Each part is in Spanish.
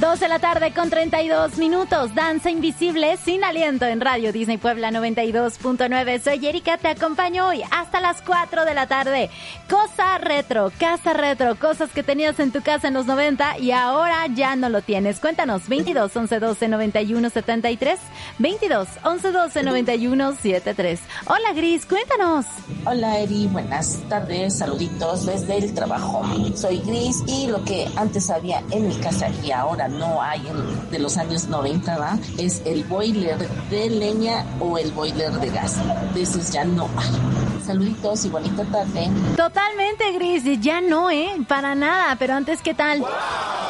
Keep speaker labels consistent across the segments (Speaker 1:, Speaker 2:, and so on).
Speaker 1: 2 de la tarde con 32 minutos. Danza Invisible sin aliento en Radio Disney Puebla 92.9. Soy Erika, te acompaño hoy hasta las 4 de la tarde. Casa retro, cosas que tenías en tu casa en los 90 y ahora ya no lo tienes. Cuéntanos, 22 11 12 91 73, 22 11 12 91 73. Hola Gris, cuéntanos.
Speaker 2: Hola Eri, buenas tardes, saluditos desde el trabajo. Soy Gris y lo que antes había en mi casa y ahora no hay de los años 90, ¿va? Es el boiler de leña o el boiler de gas. De esos ya no hay. Saluditos y bonita tarde.
Speaker 1: Totalmente, Gris, ya no, para nada, pero antes, ¿qué tal? ¡Wow!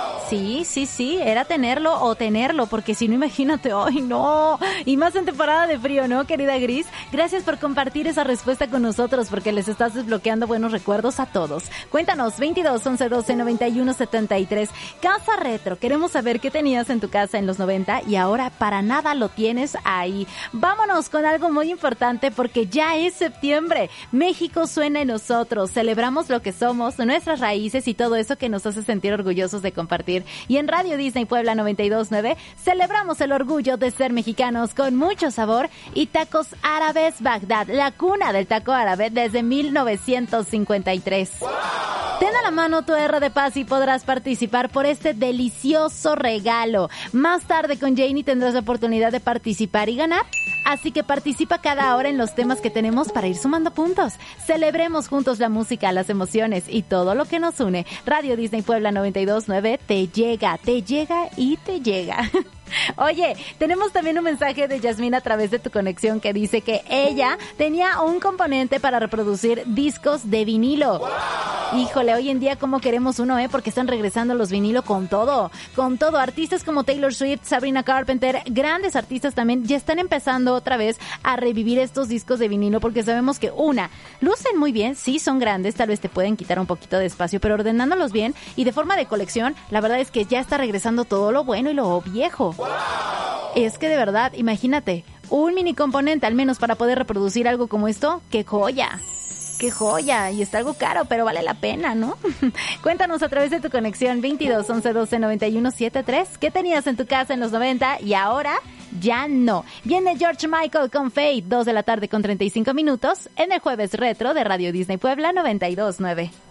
Speaker 1: Sí, era tenerlo, porque si no, imagínate, ¡ay, no! Y más en temporada de frío, ¿no, querida Gris? Gracias por compartir esa respuesta con nosotros, porque les estás desbloqueando buenos recuerdos a todos. Cuéntanos, 22 11 12 91 73. Casa retro, queremos saber qué tenías en tu casa en los 90 y ahora para nada lo tienes ahí. Vámonos con algo muy importante porque ya es septiembre. México suena en nosotros, celebramos lo que somos, nuestras raíces y todo eso que nos hace sentir orgullosos de compartir. Y en Radio Disney Puebla 92.9 celebramos el orgullo de ser mexicanos con mucho sabor y Tacos Árabes Bagdad, la cuna del taco árabe desde 1953. ¡Wow! Ten a la mano tu R de Paz y podrás participar por este delicioso regalo. Más tarde con Janie tendrás la oportunidad de participar y ganar. Así que participa cada hora en los temas que tenemos para ir sumando puntos. Celebremos juntos la música, las emociones y todo lo que nos une. Radio Disney Puebla 92.9 te llega y te llega. Oye, tenemos también un mensaje de Yasmín a través de tu conexión que dice que ella tenía un componente para reproducir discos de vinilo. ¡Wow! Híjole, hoy en día cómo queremos uno, porque están regresando los vinilo con todo. Artistas como Taylor Swift, Sabrina Carpenter, grandes artistas también ya están empezando otra vez a revivir estos discos de vinilo porque sabemos que lucen muy bien, sí son grandes, tal vez te pueden quitar un poquito de espacio, pero ordenándolos bien y de forma de colección, la verdad es que ya está regresando todo lo bueno y lo viejo. ¡Wow! Es que de verdad, imagínate, un mini componente al menos para poder reproducir algo como esto, ¡qué joya! ¡Qué joya! Y está algo caro, pero vale la pena, ¿no? Cuéntanos a través de tu conexión 22 11 12 91 73. ¿Qué tenías en tu casa en los 90 y ahora ya no? Viene George Michael con Fate, 2 de la tarde con 35 minutos en el Jueves Retro de Radio Disney Puebla 92.9.